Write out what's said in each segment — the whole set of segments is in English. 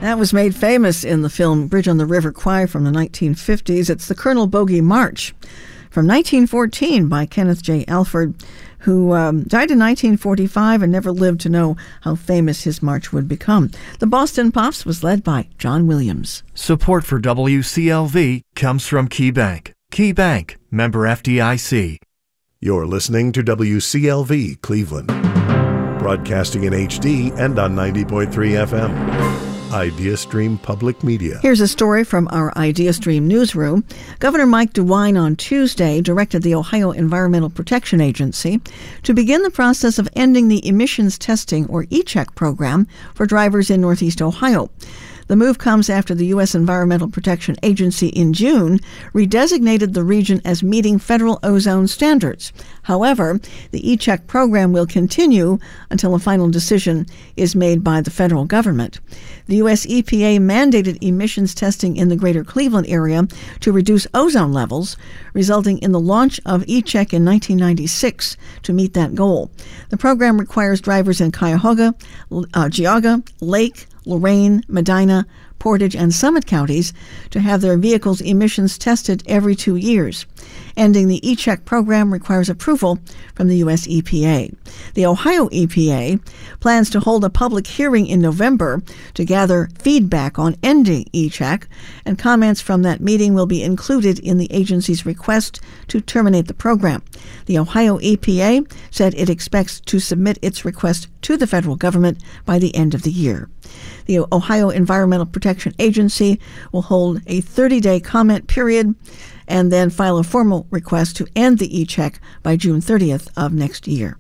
That was made famous in the film Bridge on the River Kwai from the 1950s. It's the Colonel Bogey March from 1914 by Kenneth J. Alford, who died in 1945 and never lived to know how famous his march would become. The Boston Pops was led by John Williams. Support for WCLV comes from KeyBank. KeyBank, member FDIC. You're listening to WCLV Cleveland, broadcasting in HD and on 90.3 FM. IdeaStream Public Media. Here's a story from our IdeaStream newsroom. Governor Mike DeWine on Tuesday directed the Ohio Environmental Protection Agency to begin the process of ending the emissions testing, or E-Check program, for drivers in Northeast Ohio. The move comes after the U.S. Environmental Protection Agency in June redesignated the region as meeting federal ozone standards. However, the E-Check program will continue until a final decision is made by the federal government. The U.S. EPA mandated emissions testing in the greater Cleveland area to reduce ozone levels, resulting in the launch of E-Check in 1996 to meet that goal. The program requires drivers in Cuyahoga, Geauga, Lake, Lorain, Medina, Portage, and Summit counties to have their vehicles' emissions tested every 2 years. Ending the E-Check program requires approval from the U.S. EPA. The Ohio EPA plans to hold a public hearing in November to gather feedback on ending E-Check, and comments from that meeting will be included in the agency's request to terminate the program. The Ohio EPA said it expects to submit its request to the federal government by the end of the year. The Ohio Environmental Protection Agency will hold a 30-day comment period and then file a formal request to end the E-Check by June 30th of next year.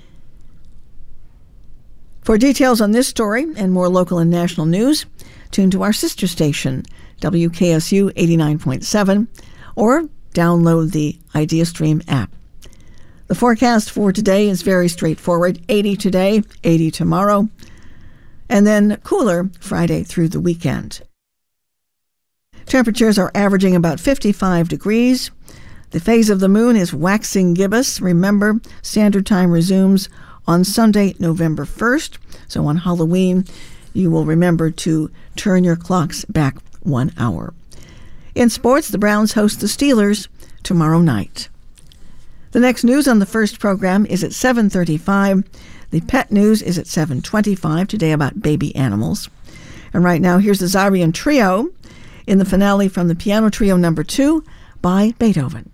For details on this story and more local and national news, tune to our sister station, WKSU 89.7, or download the IdeaStream app. The forecast for today is very straightforward. 80 today, 80 tomorrow, and then cooler Friday through the weekend. Temperatures are averaging about 55 degrees. The phase of the moon is waxing gibbous. Remember, standard time resumes on Sunday, November 1st. So on Halloween, you will remember to turn your clocks back 1 hour. In sports, the Browns host the Steelers tomorrow night. The next news on the first program is at 7:35. The pet news is at 7:25, today about baby animals. And right now, here's the Zarian Trio in the finale from the Piano Trio No. 2 by Beethoven.